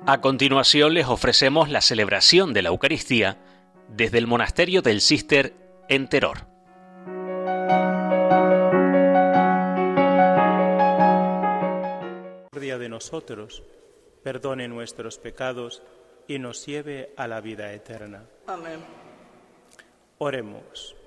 A continuación les ofrecemos la celebración de la Eucaristía desde el monasterio del Císter en Teror. De nosotros, perdone nuestros pecados y nos lleve a la vida eterna. Amén. Oremos.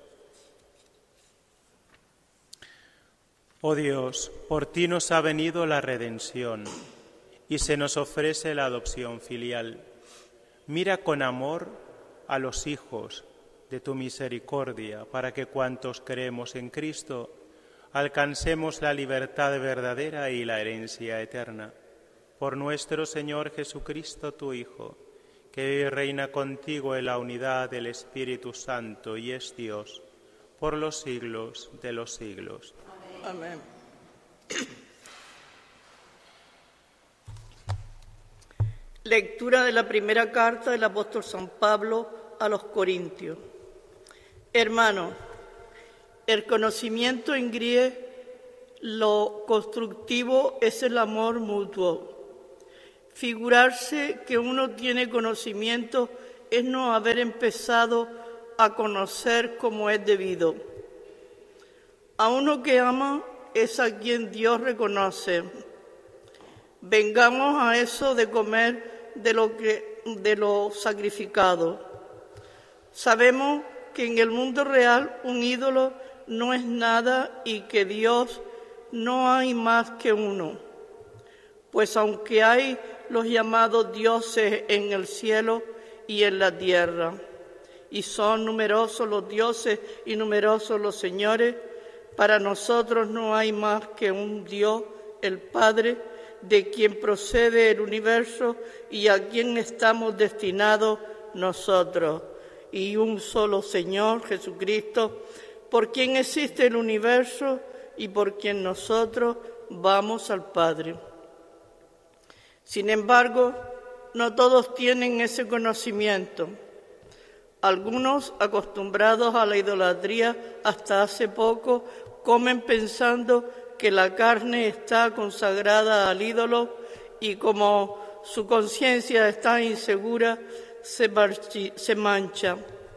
Oh Dios, por ti nos ha venido la redención y se nos ofrece la adopción filial. Mira con amor a los hijos de tu misericordia, para que cuantos creemos en Cristo alcancemos la libertad verdadera y la herencia eterna. Por nuestro Señor Jesucristo, tu Hijo, que vive y reina contigo en la unidad del Espíritu Santo y es Dios, por los siglos de los siglos. Amén. Lectura de la primera carta del apóstol San Pablo a los Corintios. Hermanos, el conocimiento engríe, lo constructivo es el amor mutuo. Figurarse que uno tiene conocimiento es no haber empezado a conocer como es debido. A uno que ama es a quien Dios reconoce. Vengamos a eso de comer de lo sacrificado. Sabemos que en el mundo real un ídolo no es nada y que Dios no hay más que uno. Pues aunque hay los llamados dioses en el cielo y en la tierra, y son numerosos los dioses y numerosos los señores, para nosotros no hay más que un Dios, el Padre, de quien procede el universo y a quien estamos destinados nosotros, y un solo Señor, Jesucristo, por quien existe el universo y por quien nosotros vamos al Padre. Sin embargo, no todos tienen ese conocimiento. Algunos, acostumbrados a la idolatría hasta hace poco, comen pensando que la carne está consagrada al ídolo y como su conciencia está insegura, se mancha.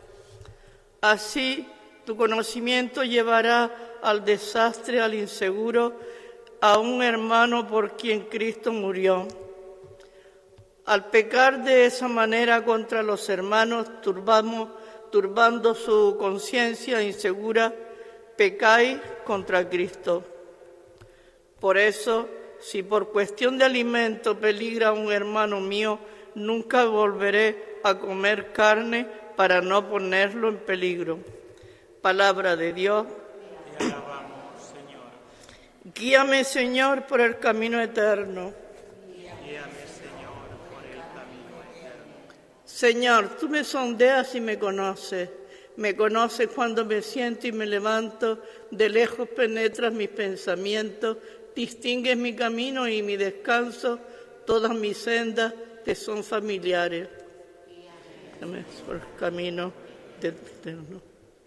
Así, tu conocimiento llevará al desastre, al inseguro, a un hermano por quien Cristo murió. Al pecar de esa manera contra los hermanos, turbando su conciencia insegura, pecáis contra Cristo. Por eso, si por cuestión de alimento peligra un hermano mío, nunca volveré a comer carne para no ponerlo en peligro. Palabra de Dios. Te alabamos, Señor. Guíame, Señor, por el camino eterno. Guíame, Señor, por el camino eterno. Señor, tú me sondeas y me conoces. Me conoces cuando me siento y me levanto. De lejos penetras mis pensamientos. Distingues mi camino y mi descanso. Todas mis sendas te son familiares. Guíame por el camino eterno.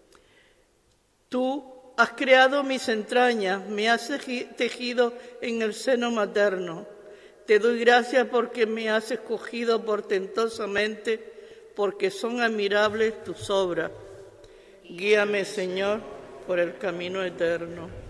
Tú has creado mis entrañas, me has tejido en el seno materno. Te doy gracias porque me has escogido portentosamente, porque son admirables tus obras. Guíame, Señor, por el camino eterno.